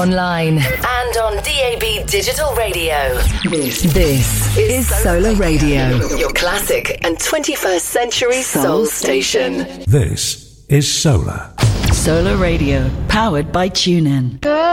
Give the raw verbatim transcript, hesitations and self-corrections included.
online and on D A B Digital Radio. This, this is Solar Radio, your classic and twenty-first century soul station. This is Solar. Solar Radio, powered by TuneIn.